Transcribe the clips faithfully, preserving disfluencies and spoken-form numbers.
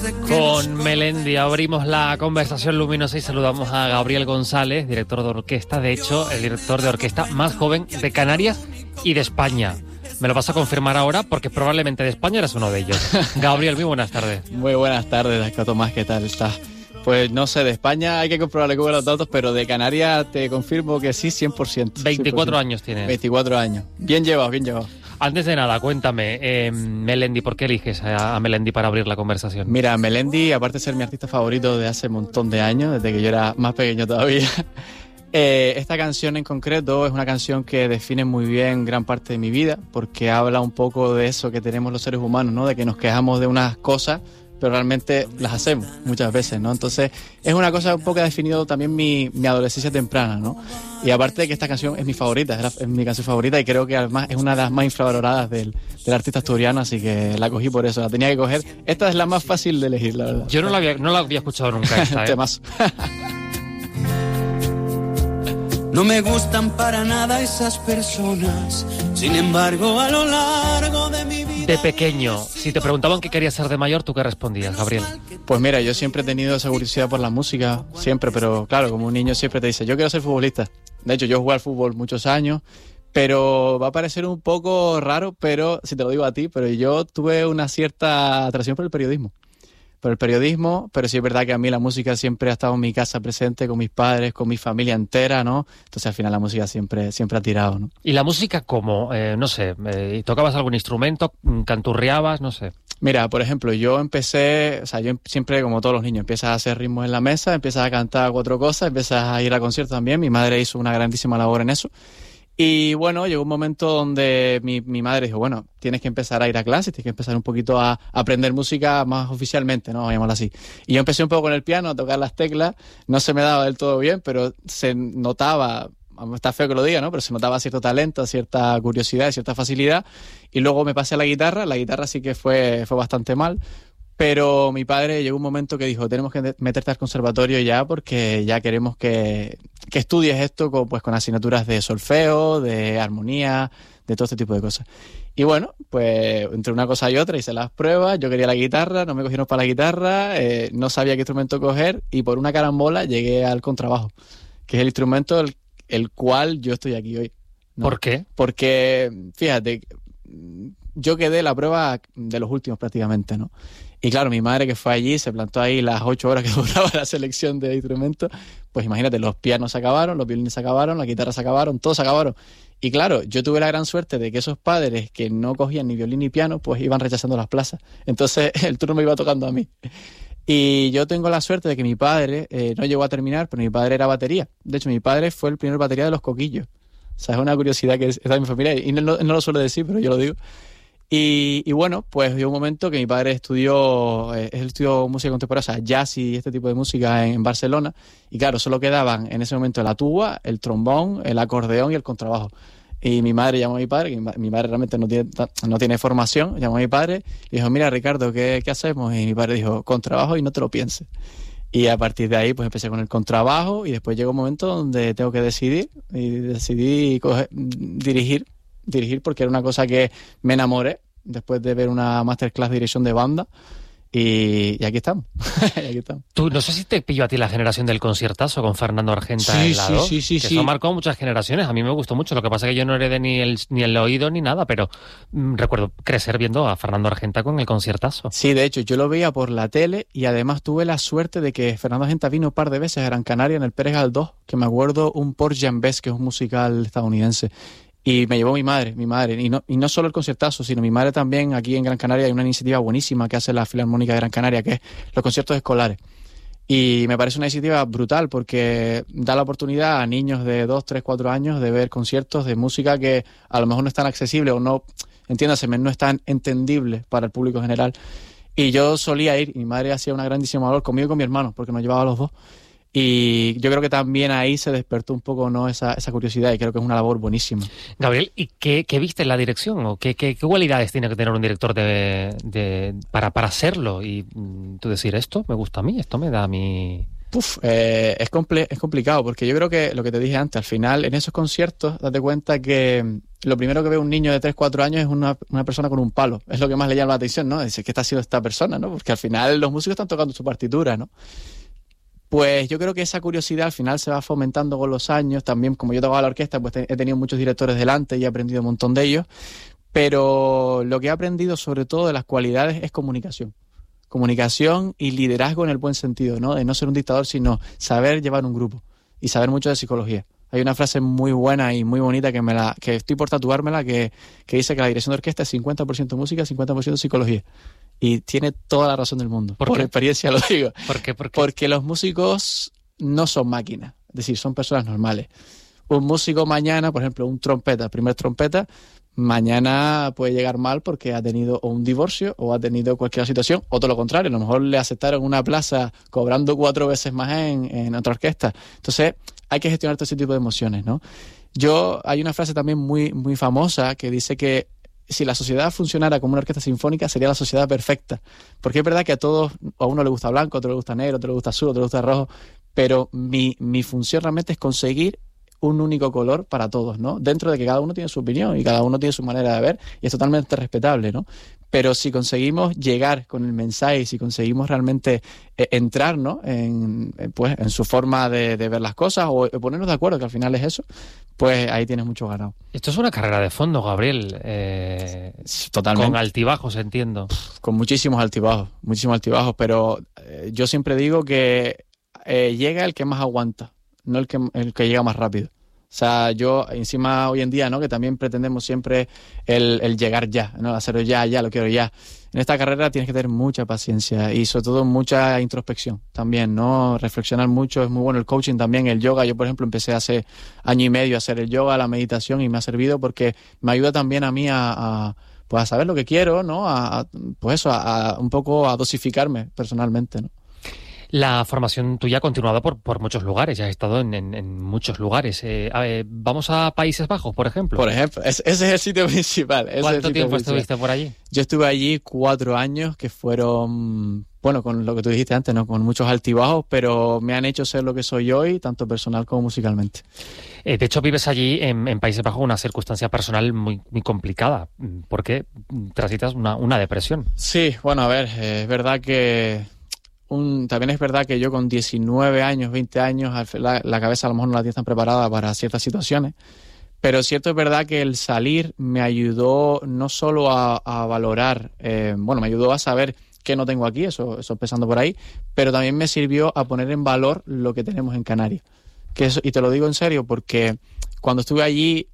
Con Melendi abrimos la conversación luminosa y saludamos a Gabriel González, director de orquesta, de hecho, el director de orquesta más joven de Canarias y de España. Me lo vas a confirmar ahora porque probablemente de España eres uno de ellos. Gabriel, muy buenas tardes. Muy buenas tardes, Asca Tomás, ¿qué tal estás? Pues no sé, de España hay que comprobarle cómo los datos, pero de Canarias te confirmo que sí, cien por ciento. veinticuatro años tienes. veinticuatro años. Bien llevado, bien llevado. Antes de nada, cuéntame, eh, Melendi, ¿por qué eliges a, a Melendi para abrir la conversación? Mira, Melendi, aparte de ser mi artista favorito de hace un montón de años, desde que yo era más pequeño todavía, eh, esta canción en concreto es una canción que define muy bien gran parte de mi vida, porque habla un poco de eso que tenemos los seres humanos, ¿no? De que nos quejamos de unas cosas, pero realmente las hacemos muchas veces, ¿no? Entonces, es una cosa un poco que ha definido también mi, mi adolescencia temprana, ¿no? Y aparte de que esta canción es mi favorita, es, la, es mi canción favorita y creo que además es una de las más infravaloradas del, del artista asturiano, así que la cogí por eso, la tenía que coger. Esta es la más fácil de elegir, la verdad. Yo no la había, no la había escuchado nunca esta, ¿eh? Temazo. No me gustan para nada esas personas, sin embargo, a lo largo de mi vida... De pequeño, si te preguntaban qué querías ser de mayor, ¿tú qué respondías, Gabriel? Pues mira, yo siempre he tenido esa curiosidad por la música, siempre, pero claro, como un niño siempre te dice, yo quiero ser futbolista. De hecho, yo jugué al fútbol muchos años, pero va a parecer un poco raro, pero si te lo digo a ti, pero yo tuve una cierta atracción por el periodismo. Por el periodismo, pero sí es verdad que a mí la música siempre ha estado en mi casa presente, con mis padres, con mi familia entera, ¿no? Entonces al final la música siempre, siempre ha tirado, ¿no? ¿Y la música cómo? Eh, no sé, eh, ¿tocabas algún instrumento? ¿Canturreabas? No sé. Mira, por ejemplo, yo empecé, o sea, yo siempre, como todos los niños, empiezas a hacer ritmos en la mesa, empiezas a cantar cuatro cosas, empiezas a ir a conciertos también. Mi madre hizo una grandísima labor en eso. Y bueno, llegó un momento donde mi, mi madre dijo, bueno, tienes que empezar a ir a clases, tienes que empezar un poquito a, a aprender música más oficialmente, ¿no? Llamémoslo así. Y yo empecé un poco con el piano, a tocar las teclas, no se me daba del todo bien, pero se notaba, está feo que lo diga, ¿no? Pero se notaba cierto talento, cierta curiosidad, cierta facilidad. Y luego me pasé a la guitarra, la guitarra sí que fue, fue bastante mal. Pero mi padre llegó un momento que dijo, tenemos que meterte al conservatorio ya porque ya queremos que, que estudies esto con, pues, con asignaturas de solfeo, de armonía, de todo este tipo de cosas. Y bueno, pues entre una cosa y otra hice las pruebas, yo quería la guitarra, no me cogieron para la guitarra, eh, no sabía qué instrumento coger y por una carambola llegué al contrabajo, que es el instrumento el, el cual yo estoy aquí hoy, ¿no? ¿Por qué? Porque, fíjate, yo quedé la prueba de los últimos prácticamente, ¿no? Y claro, mi madre que fue allí, se plantó ahí las ocho horas que duraba la selección de instrumentos, pues imagínate, los pianos se acabaron, los violines se acabaron, las guitarras se acabaron, todos se acabaron. Y claro, yo tuve la gran suerte de que esos padres que no cogían ni violín ni piano, pues iban rechazando las plazas. Entonces el turno me iba tocando a mí. Y yo tengo la suerte de que mi padre eh, no llegó a terminar, pero mi padre era batería. De hecho, mi padre fue el primer batería de Los Coquillos. O sea, es una curiosidad que está en mi familia y no, no, no lo suelo decir, pero yo lo digo. Y, y bueno, pues llegó un momento que mi padre estudió, eh, él estudió música contemporánea, o sea, jazz y este tipo de música en, en Barcelona. Y claro, solo quedaban en ese momento la tuba, el trombón, el acordeón y el contrabajo. Y mi madre llamó a mi padre, que mi, mi madre realmente no tiene, no tiene formación, llamó a mi padre y dijo, mira Ricardo, ¿qué, qué hacemos? Y mi padre dijo, contrabajo y no te lo pienses. Y a partir de ahí pues empecé con el contrabajo y después llegó un momento donde tengo que decidir y decidí coger, dirigir, dirigir porque era una cosa que me enamoré después de ver una masterclass de dirección de banda. Y, y aquí estamos. y aquí estamos. Tú, no sé si te pilló a ti la generación del conciertazo con Fernando Argenta sí, en la dos, sí, sí, sí, que sí. eso marcó muchas generaciones. A mí me gustó mucho. Lo que pasa es que yo no heredé ni el, ni el oído ni nada, pero mmm, recuerdo crecer viendo a Fernando Argenta con el conciertazo. Sí, de hecho, yo lo veía por la tele y además tuve la suerte de que Fernando Argenta vino un par de veces a Gran Canaria en el Pérez Galdós, que me acuerdo un Porgy and Bess, que es un musical estadounidense. Y me llevó mi madre, mi madre, y no, y no solo el conciertazo, sino mi madre también. Aquí en Gran Canaria hay una iniciativa buenísima que hace la Filarmónica de Gran Canaria, que es los conciertos escolares. Y me parece una iniciativa brutal porque da la oportunidad a niños de dos, tres, cuatro años de ver conciertos de música que a lo mejor no están accesibles o no, entiéndase, no están entendibles para el público general. Y yo solía ir, y mi madre hacía una grandísima labor conmigo y con mi hermano, porque nos llevaba a los dos. Y yo creo que también ahí se despertó un poco, ¿no?, esa, esa curiosidad, y creo que es una labor buenísima. Gabriel, ¿y qué, qué viste en la dirección? ¿O qué, qué, qué cualidades tiene que tener un director de, de, para, para hacerlo? Y tú decir, esto me gusta a mí, esto me da a mí... Uf, eh, es, comple- es complicado, porque yo creo que lo que te dije antes, al final, en esos conciertos, date cuenta que lo primero que ve un niño de tres cuatro años es una, una persona con un palo. Es lo que más le llama la atención, ¿no? Dice, ¿qué está haciendo esta persona, no? Porque al final los músicos están tocando su partitura, ¿no? Pues yo creo que esa curiosidad al final se va fomentando con los años. También, como yo tocaba la orquesta, pues te- he tenido muchos directores delante y he aprendido un montón de ellos. Pero lo que he aprendido sobre todo de las cualidades es comunicación. Comunicación y liderazgo en el buen sentido, ¿no? De no ser un dictador, sino saber llevar un grupo y saber mucho de psicología. Hay una frase muy buena y muy bonita que me la que estoy por tatuármela que, que dice que la dirección de orquesta es cincuenta por ciento música, cincuenta por ciento psicología. Y tiene toda la razón del mundo. ¿Por Por, qué? experiencia lo digo. ¿Por qué? ¿Por qué? Porque los músicos no son máquinas, es decir, son personas normales. Un músico mañana, por ejemplo, un trompeta, primer trompeta, mañana puede llegar mal porque ha tenido o un divorcio o ha tenido cualquier situación, o todo lo contrario, a lo mejor le aceptaron una plaza cobrando cuatro veces más en, en otra orquesta. Entonces, hay que gestionar todo ese tipo de emociones, ¿no? Yo, hay una frase también muy, muy famosa que dice que si la sociedad funcionara como una orquesta sinfónica, sería la sociedad perfecta. Porque es verdad que a todos, a uno le gusta blanco, a otro le gusta negro, a otro le gusta azul, a otro le gusta rojo, pero mi, mi función realmente es conseguir un único color para todos, ¿no? Dentro de que cada uno tiene su opinión y cada uno tiene su manera de ver y es totalmente respetable, ¿no? Pero si conseguimos llegar con el mensaje y si conseguimos realmente eh, entrar, ¿no? En, eh, pues, en su forma de, de ver las cosas o eh, ponernos de acuerdo, que al final es eso, pues ahí tienes mucho ganado. Esto es una carrera de fondo, Gabriel. Eh, Totalmente. con altibajos, entiendo. Con muchísimos altibajos, muchísimos altibajos, pero eh, yo siempre digo que eh, llega el que más aguanta, no el que, el que llega más rápido. O sea, yo encima hoy en día, ¿no? Que también pretendemos siempre el, el llegar ya, ¿no? Hacerlo ya, ya, lo quiero ya. En esta carrera tienes que tener mucha paciencia y sobre todo mucha introspección también, ¿no? Reflexionar mucho, es muy bueno el coaching también, el yoga. Yo, por ejemplo, empecé hace año y medio a hacer el yoga, la meditación y me ha servido porque me ayuda también a mí a, a pues a saber lo que quiero, ¿no? A, a, pues eso, a, a un poco a dosificarme personalmente, ¿no? La formación tuya ha continuado por, por muchos lugares, ya has estado en, en, en muchos lugares. Eh, a ver, ¿vamos a Países Bajos, por ejemplo? Por ejemplo, ese, ese es el sitio principal. Ese ¿Cuánto es el sitio tiempo principal. estuviste por allí? Yo estuve allí cuatro años que fueron, bueno, con lo que tú dijiste antes, ¿no? Con muchos altibajos, pero me han hecho ser lo que soy hoy, tanto personal como musicalmente. Eh, de hecho, vives allí en, en Países Bajos una circunstancia personal muy, muy complicada, porque transitas una, una depresión. Sí, bueno, a ver, eh, es verdad que un, también es verdad que yo con diecinueve años, veinte años, la, la cabeza a lo mejor no la tienes tan preparada para ciertas situaciones, pero cierto es verdad que el salir me ayudó no solo a, a valorar, eh, bueno, me ayudó a saber qué no tengo aquí, eso, eso empezando por ahí, pero también me sirvió a poner en valor lo que tenemos en Canarias. Que eso, y te lo digo en serio porque cuando estuve allí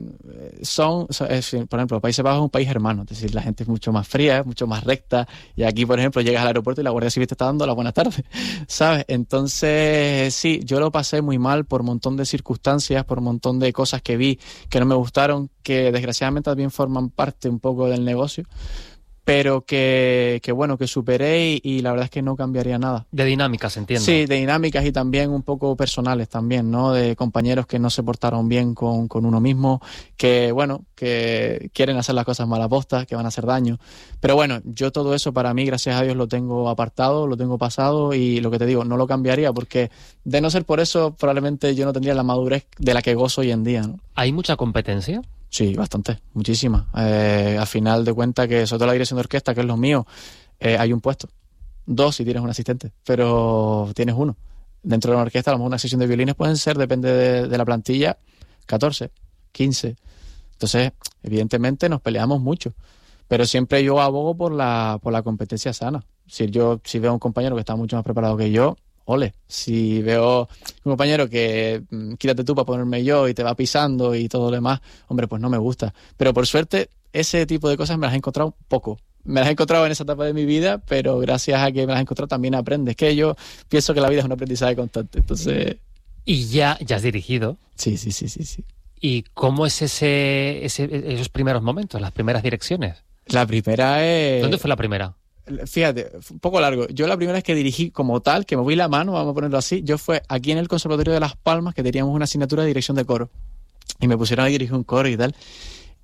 son, son es, por ejemplo, Países Bajos es un país hermano, es decir, la gente es mucho más fría, es mucho más recta y aquí, por ejemplo, llegas al aeropuerto y la Guardia Civil te está dando la buena tarde, ¿sabes? Entonces, sí, yo lo pasé muy mal por un montón de circunstancias, por un montón de cosas que vi que no me gustaron, que desgraciadamente también forman parte un poco del negocio, pero que, que bueno, que superé y, y la verdad es que no cambiaría nada. De dinámicas, entiendo. Sí, de dinámicas y también un poco personales también, ¿no? De compañeros que no se portaron bien con, con uno mismo, que bueno, que quieren hacer las cosas mal aposta, que van a hacer daño. Pero bueno, yo todo eso para mí, gracias a Dios, lo tengo apartado, lo tengo pasado y lo que te digo, no lo cambiaría porque de no ser por eso probablemente yo no tendría la madurez de la que gozo hoy en día, ¿no? ¿Hay mucha competencia? Sí, bastante, muchísima. Eh, al final de cuentas que, sobre todo la dirección de orquesta, que es lo mío, eh, hay un puesto. Dos si tienes un asistente, pero tienes uno. Dentro de una orquesta, a lo mejor una sección de violines pueden ser, depende de, de la plantilla, catorce, quince. Entonces, evidentemente nos peleamos mucho. Pero siempre yo abogo por la, por la competencia sana. Si yo si veo a un compañero que está mucho más preparado que yo, ole. Si veo un compañero que mmm, quítate tú para ponerme yo y te va pisando y todo lo demás, hombre, pues no me gusta. Pero por suerte, ese tipo de cosas me las he encontrado poco. Me las he encontrado en esa etapa de mi vida, pero gracias a que me las he encontrado también aprendes. Que yo pienso que la vida es un aprendizaje constante. Entonces... Y ya, ya has dirigido. Sí, sí, sí, sí, sí. ¿Y cómo es ese, ese esos primeros momentos, las primeras direcciones? La primera es... ¿Dónde fue la primera? Fíjate, un poco largo. Yo la primera vez que dirigí como tal, que me moví la mano, vamos a ponerlo así, yo fue aquí en el Conservatorio de Las Palmas, que teníamos una asignatura de dirección de coro. Y me pusieron a dirigir un coro y tal.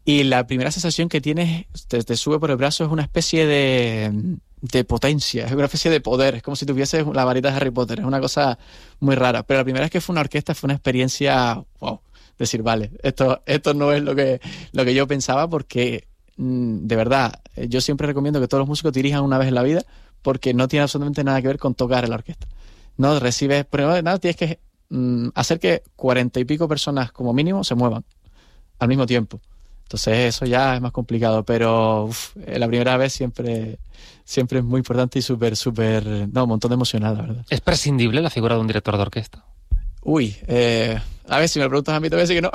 Y la primera sensación que tienes, te, te sube por el brazo, es una especie de, de potencia, es una especie de poder, es como si tuvieses la varita de Harry Potter, es una cosa muy rara. Pero la primera vez que fue una orquesta fue una experiencia, wow, decir, vale, esto, esto no es lo que, lo que yo pensaba, porque de verdad, yo siempre recomiendo que todos los músicos dirijan una vez en la vida, porque no tiene absolutamente nada que ver con tocar en la orquesta. No recibes, primero de nada tienes que mm, hacer que cuarenta y pico personas como mínimo se muevan al mismo tiempo. Entonces eso ya es más complicado, pero uf, la primera vez siempre, siempre es muy importante y súper, súper, no, un montón de emocional, la verdad. ¿Es prescindible la figura de un director de orquesta? Uy, eh, a ver, si me lo preguntas a mí, te voy a decir que no.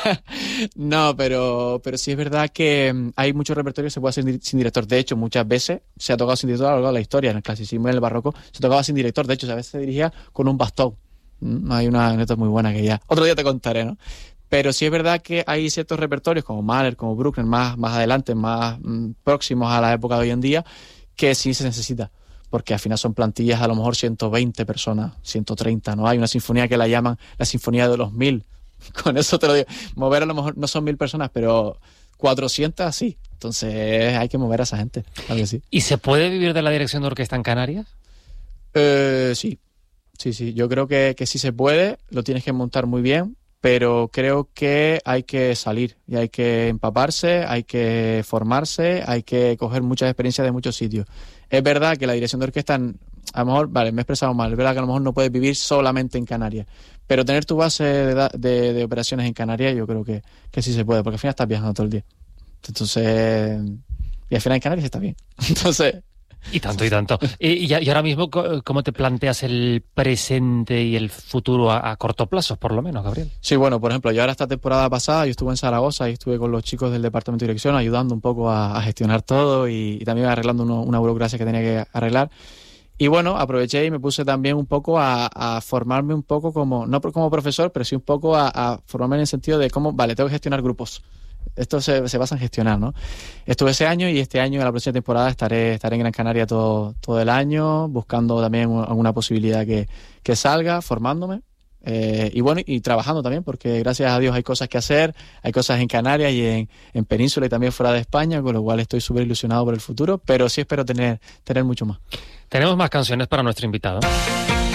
No, pero, pero sí es verdad que hay muchos repertorios que se puede hacer sin director. De hecho, muchas veces se ha tocado sin director a lo largo de la historia. En el clasicismo y en el barroco se tocaba sin director. De hecho, a veces se dirigía con un bastón. Hay una anécdota muy buena que ya otro día te contaré, ¿no? Pero sí es verdad que hay ciertos repertorios como Mahler, como Bruckner, más, más adelante, más mm, próximos a la época de hoy en día, que sí se necesita. Porque al final son plantillas a lo mejor ciento veinte personas, ciento treinta, ¿no? Hay una sinfonía que la llaman la sinfonía de los mil. Con eso te lo digo. Mover a lo mejor no son mil personas, pero cuatrocientas sí. Entonces hay que mover a esa gente. Claro que sí. ¿Y se puede vivir de la dirección de orquesta en Canarias? Eh, sí, sí, sí. Yo creo que, que sí se puede. Lo tienes que montar muy bien. Pero creo que hay que salir y hay que empaparse, hay que formarse, hay que coger muchas experiencias de muchos sitios. Es verdad que la dirección de orquesta, a lo mejor, vale, me he expresado mal, es verdad que a lo mejor no puedes vivir solamente en Canarias, pero tener tu base de, de, de operaciones en Canarias yo creo que, que sí se puede, porque al final estás viajando todo el día. Entonces, y al final en Canarias está bien. Entonces... Y tanto, y tanto. Y, y ahora mismo, ¿cómo te planteas el presente y el futuro a, a corto plazo, por lo menos, Gabriel? Sí, bueno, por ejemplo, yo ahora esta temporada pasada, yo estuve en Zaragoza y estuve con los chicos del departamento de dirección ayudando un poco a, a gestionar todo y, y también arreglando uno, una burocracia que tenía que arreglar. Y bueno, aproveché y me puse también un poco a, a formarme un poco como, no como profesor, pero sí un poco a, a formarme en el sentido de cómo, vale, tengo que gestionar grupos. Esto se, se basa en gestionar, ¿no? Estuve ese año y este año, en la próxima temporada, estaré, estaré en Gran Canaria todo, todo el año, buscando también alguna posibilidad que, que salga, formándome. Eh, y bueno, y trabajando también, porque gracias a Dios hay cosas que hacer, hay cosas en Canarias y en, en Península y también fuera de España, con lo cual estoy súper ilusionado por el futuro, pero sí espero tener, tener mucho más. Tenemos más canciones para nuestro invitado.